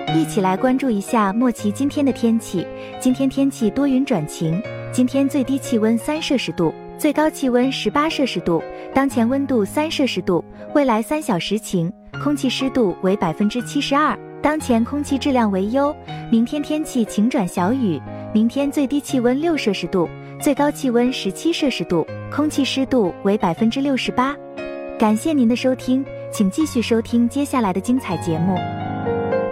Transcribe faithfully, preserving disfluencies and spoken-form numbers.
一起来关注一下莫奇今天的天气。今天天气多云转晴，今天最低气温三摄氏度，最高气温十八摄氏度，当前温度三摄氏度，未来三小时晴，空气湿度为百分之七十二，当前空气质量为优。明天天气晴转小雨，明天最低气温六摄氏度，最高气温十七摄氏度，空气湿度为百分之六十八。感谢您的收听，请继续收听接下来的精彩节目。